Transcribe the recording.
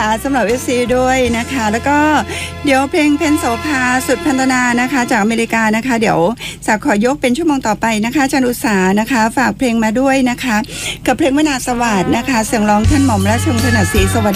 นะคะสำหรับ FC ด้วยนะคะแล้วก็เดี๋ยวเพลงเพนโสภาสุดพันธนานะคะจากอเมริกานะคะเดี๋ยวสาวขอยกเป็นชั่วโมงต่อไปนะคะจันอุษานะคะฝากเพลงมาด้วยนะคะกับเพลงวนาสวัสดิ์นะคะเสียงร้องท่านหม่อมราชวงศ์ถนัดศรีสวัสดิ์